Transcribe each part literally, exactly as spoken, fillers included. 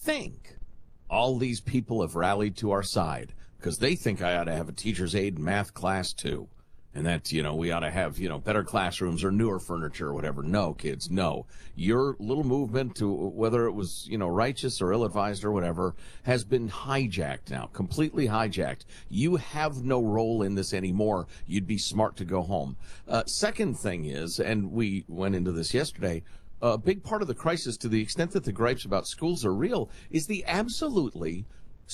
think all these people have rallied to our side because they think I ought to have a teacher's aide in math class too. And that, you know, we ought to have, you know, better classrooms or newer furniture or whatever. No, kids, no. Your little movement, to whether it was, you know, righteous or ill-advised or whatever, has been hijacked now, completely hijacked. You have no role in this anymore. You'd be smart to go home. Uh, second thing is, and we went into this yesterday, a big part of the crisis, to the extent that the gripes about schools are real, is the absolutely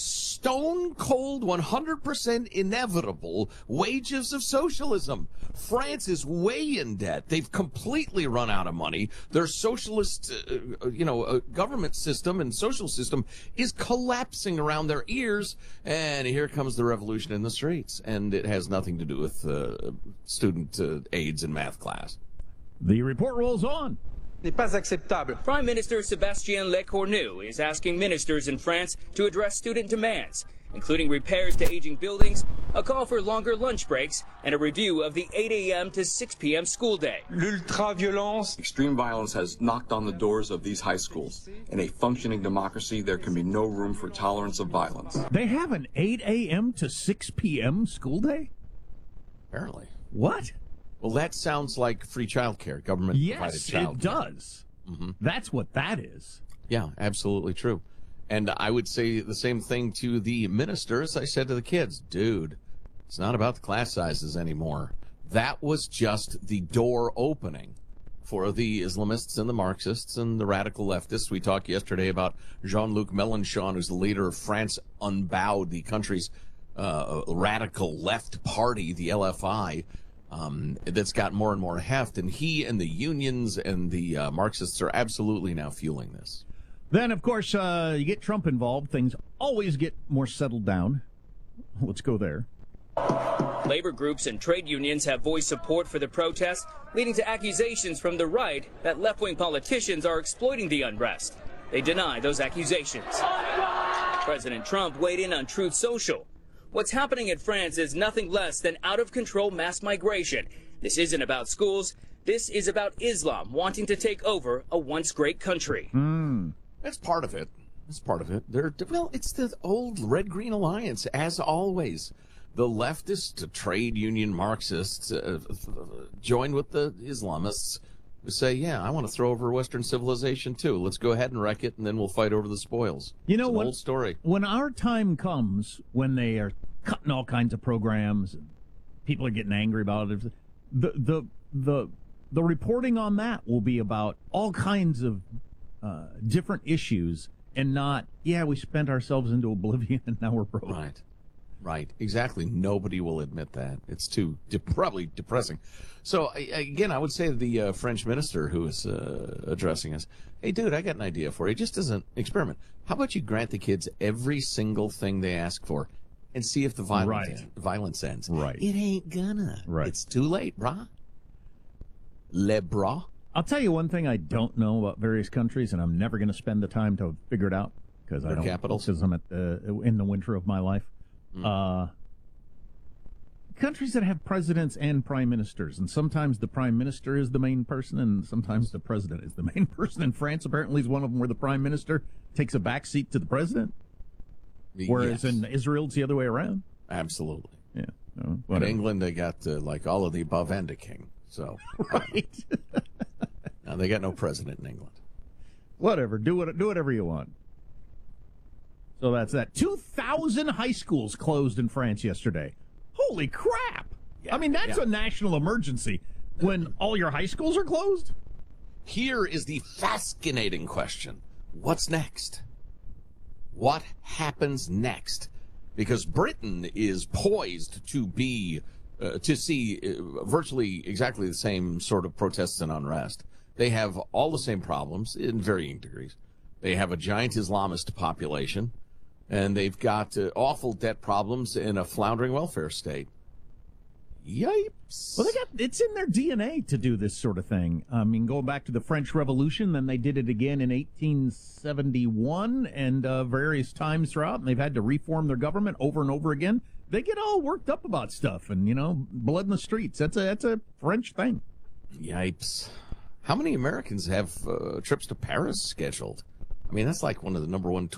stone cold, one hundred percent inevitable wages of socialism. France is way in debt. They've completely run out of money. Their socialist, uh, you know, uh, government system and social system is collapsing around their ears. And here comes the revolution in the streets. And it has nothing to do with uh, student uh, aides in math class. The report rolls on. N'est pas acceptable. Prime Minister Sébastien Lecornu is asking ministers in France to address student demands, including repairs to aging buildings, a call for longer lunch breaks, and a review of the eight a.m. to six p.m. school day. L'ultra-violence. Extreme violence has knocked on the doors of these high schools. In a functioning democracy, there can be no room for tolerance of violence. They have an eight a.m. to six p.m. school day? Apparently. What? Well, that sounds like free childcare, government-provided Yes, childcare. it does. Mm-hmm. That's what that is. Yeah, absolutely true. And I would say the same thing to the ministers. I said to the kids, dude, it's not about the class sizes anymore. That was just the door opening for the Islamists and the Marxists and the radical leftists. We talked yesterday about Jean-Luc Mélenchon, who's the leader of France Unbowed, the country's uh, radical left party, the L F I. Um, that's got more and more heft, and he and the unions and the uh, Marxists are absolutely now fueling this. Then, of course, uh, you get Trump involved, things always get more settled down. Let's go there. Labor groups and trade unions have voiced support for the protests, leading to accusations from the right that left-wing politicians are exploiting the unrest. They deny those accusations. President Trump weighed in on Truth Social. What's happening in France is nothing less than out-of-control mass migration. This isn't about schools. This is about Islam wanting to take over a once great country. Mm. That's part of it. That's part of it. They're, well, it's the old Red-Green Alliance, as always. The leftist trade union Marxists uh, join with the Islamists who say, yeah, I want to throw over Western civilization, too. Let's go ahead and wreck it, and then we'll fight over the spoils. You know, it's an when, old story. When our time comes, when they are cutting all kinds of programs, and people are getting angry about it, the the the the reporting on that will be about all kinds of uh, different issues, and not, yeah, we spent ourselves into oblivion and now we're broke. Right. Right, exactly. Nobody will admit that. It's too de- probably depressing. So, I, again, I would say to the uh, French minister who is uh, addressing us, hey, dude, I got an idea for you. Just as an experiment, how about you grant the kids every single thing they ask for and see if the violence, Right. en- violence ends? Right. It ain't gonna. Right. It's too late, brah. Le bras. I'll tell you one thing I don't know about various countries, and I'm never going to spend the time to figure it out because I Their don't. capitals? Because I'm at the, in the winter of my life. Mm. Uh, countries that have presidents and prime ministers, and sometimes the prime minister is the main person, and sometimes the president is the main person. In France, apparently, is one of them where the prime minister takes a back seat to the president, whereas Yes. in Israel, it's the other way around. Absolutely. Yeah. No, In whatever. England, they got uh, like all of the above and a king. So Right. now they got no president in England. Whatever. Do what, do whatever you want. So that's that. two thousand high schools closed in France yesterday. Holy crap! Yeah, I mean, that's yeah. a national emergency when all your high schools are closed. Here is the fascinating question. What's next? What happens next? Because Britain is poised to be, uh, to see uh, virtually exactly the same sort of protests and unrest. They have all the same problems in varying degrees. They have a giant Islamist population, and they've got uh, awful debt problems in a floundering welfare state. Yipes. Well, they got it's in their D N A to do this sort of thing. I mean, going back to the French Revolution, then they did it again in eighteen seventy-one and uh, various times throughout, and they've had to reform their government over and over again. They get all worked up about stuff, and, you know, blood in the streets. That's a, that's a French thing. Yipes. How many Americans have uh, trips to Paris scheduled? I mean, that's like one of the number one